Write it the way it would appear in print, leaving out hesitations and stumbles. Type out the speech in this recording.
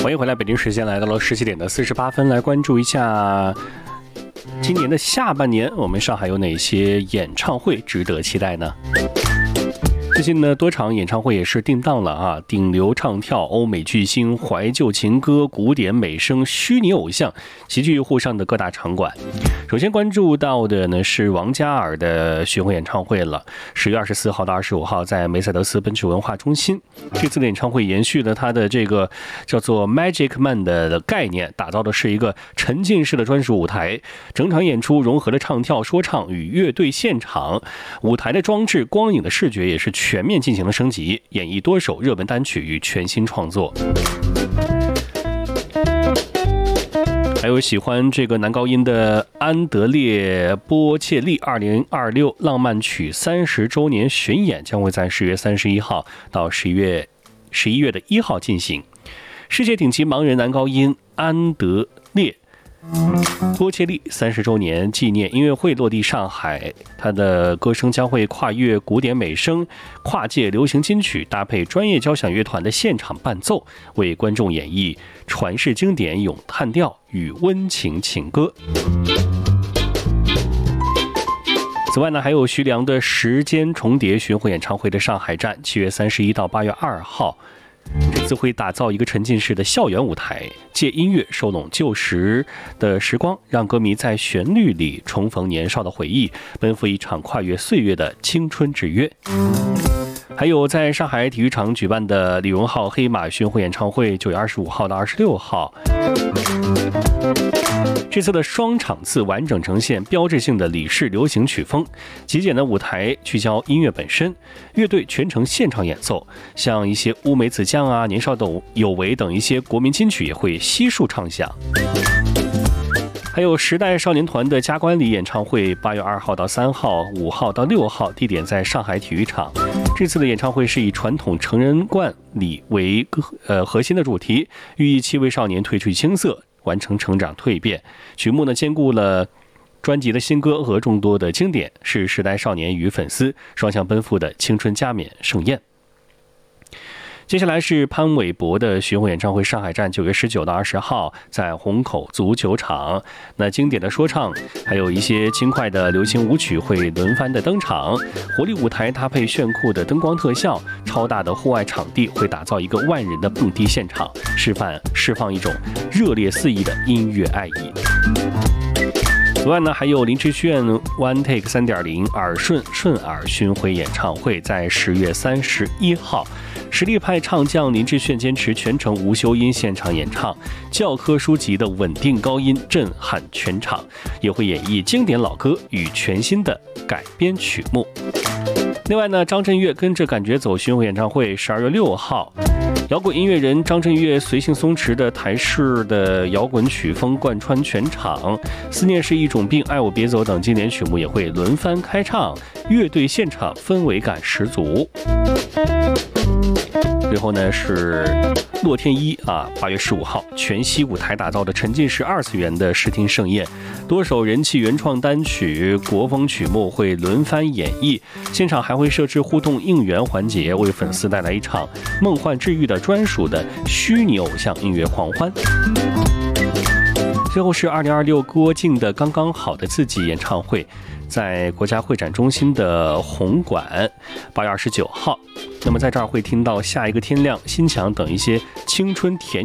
欢迎回来，北京时间来到了17点48分，来关注一下今年的下半年，我们上海有哪些演唱会值得期待呢？最近呢，多场演唱会也是定档了啊，顶流唱跳、欧美巨星、怀旧情歌、古典美声、虚拟偶像齐聚沪上的各大场馆。首先关注到的呢是王嘉尔的巡回演唱会了，10月24号到25号在梅赛德斯奔驰文化中心。这次的演唱会延续了他的这个叫做 Magic Man 的概念，打造的是一个沉浸式的专属舞台，整场演出融合了唱跳、说唱与乐队现场，舞台的装置、光影的视觉也是全面进行了升级，演绎多首热门单曲与全新创作。还有喜欢这个男高音的安德烈·波切利2026浪漫曲30周年巡演将会在10月31号到11月的1号进行。世界顶级盲人男高音安德烈波切利30周年纪念音乐会落地上海，他的歌声将会跨越古典美声、跨界流行金曲，搭配专业交响乐团的现场伴奏，为观众演绎传世经典咏叹调与温情情歌。此外呢，还有徐良的时间重叠巡回演唱会的上海站，7月31到8月2号。这次会打造一个沉浸式的校园舞台，借音乐收拢旧时的时光，让歌迷在旋律里重逢年少的回忆，奔赴一场跨越岁月的青春之约。还有在上海体育场举办的李荣浩黑马巡回演唱会，9月25号到26号。这次的双场次完整呈现标志性的李氏流行曲风，极简的舞台聚焦音乐本身，乐队全程现场演奏，像一些乌梅子酱啊、年少有为等一些国民金曲也会悉数唱响。还有时代少年团的加冠礼演唱会，8月2号到3号、5号到6号，地点在上海体育场。这次的演唱会是以传统成人冠礼为核心的主题，寓意7位少年褪去青涩，完成成长蜕变。曲目呢兼顾了专辑的新歌和众多的经典，是时代少年与粉丝双向奔赴的青春加冕盛宴。接下来是潘玮柏的巡回演唱会，上海站9月19到20号在虹口足球场。那经典的说唱，还有一些轻快的流行舞曲会轮番的登场，活力舞台搭配炫酷的灯光特效，超大的户外场地会打造一个万人的蹦迪现场，释放一种热烈肆意的音乐爱意。此外呢，还有林志炫 One Take 3.0耳顺耳巡回演唱会，在10月31号。实力派唱将林志炫坚持全程无修音现场演唱，教科书级的稳定高音震撼全场，也会演绎经典老歌与全新的改编曲目。另外呢，张震岳跟着感觉走巡回演唱会12月6号，摇滚音乐人张震岳随性松弛的台式的摇滚曲风贯穿全场，思念是一种病、爱我别走等经典曲目也会轮番开唱，乐队现场氛围感十足。最后呢是洛天依8月15号全息舞台打造的沉浸式2次元的视听盛宴，多首人气原创单曲、国风曲目会轮番演绎，现场还会设置互动应援环节，为粉丝带来一场梦幻治愈的专属的虚拟偶像音乐狂欢。最后是2026郭靖的刚刚好的自己演唱会，在国家会展中心的红馆，8月29号。那么在这儿会听到下一个天亮、心墙等一些青春甜